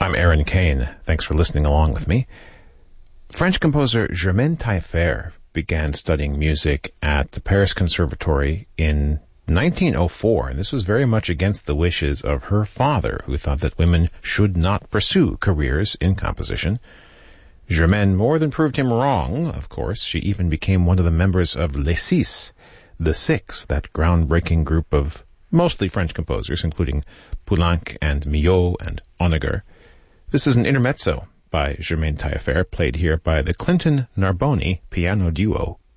I'm Aaron Kane. Thanks for listening along with me. French composer Germaine Taillefer began studying music at the Paris Conservatory in 1904, and this was very much against the wishes of her father, who thought that women should not pursue careers in composition. Germaine more than proved him wrong, of course. She even became one of the members of Les Six, the Six, that groundbreaking group of mostly French composers, including Poulenc and Milhaud and Honegger. This is an intermezzo by Germaine Taillefer, played here by the Clinton Narboni Piano Duo.